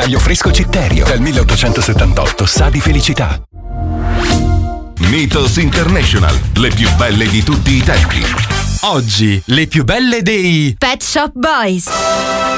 bagaglio fresco Citterio. Dal 1878 sa di felicità. Mythos International, le più belle di tutti i tempi. Oggi, le più belle dei Pet Shop Boys.